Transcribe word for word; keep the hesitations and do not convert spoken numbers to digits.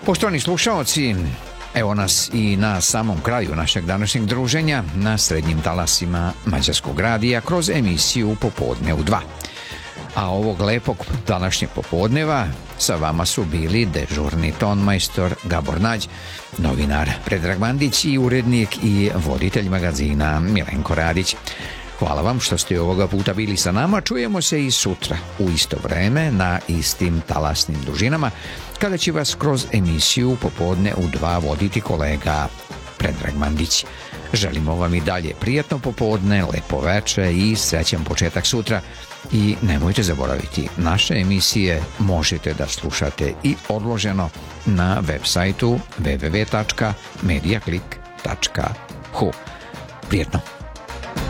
Poštovani slušaoci, evo nas i na samom kraju našeg današnjeg druženja na srednjim talasima Mađarskog radija kroz emisiju Popodne u dva. A ovog lepog današnjeg popodneva sa vama su bili dežurni tonmajstor Gabor Nađ, novinar Predrag Mandić i urednik i voditelj magazina Milenko Radić. Hvala vam što ste ovoga puta bili sa nama. Čujemo se i sutra u isto vreme na istim talasnim dužinama, kada će vas kroz emisiju Popodne u dva voditi kolega Predrag Mandić. Želimo vam i dalje prijatno popodne, lepo veče i srećan početak sutra. I nemojte zaboraviti, naše emisije možete da slušate i odloženo na web sajtu w w w tačka mediaclick tačka h u. Prijetno!